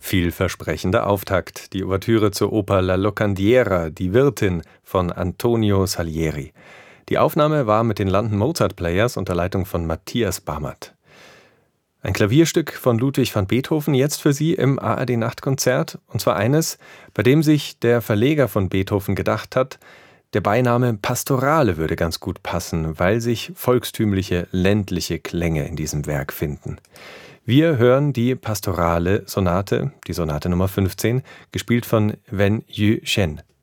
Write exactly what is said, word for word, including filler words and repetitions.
Vielversprechender Auftakt, die Ouvertüre zur Oper La Locandiera, die Wirtin von Antonio Salieri. Die Aufnahme war mit den London Mozart Players unter Leitung von Matthias Bamert. Ein Klavierstück von Ludwig van Beethoven jetzt für Sie im A R D-Nachtkonzert, und zwar eines, bei dem sich der Verleger von Beethoven gedacht hat, der Beiname Pastorale würde ganz gut passen, weil sich volkstümliche, ländliche Klänge in diesem Werk finden. Wir hören die Pastorale Sonate, die Sonate Nummer fünfzehn, gespielt von Wen Yu Shen.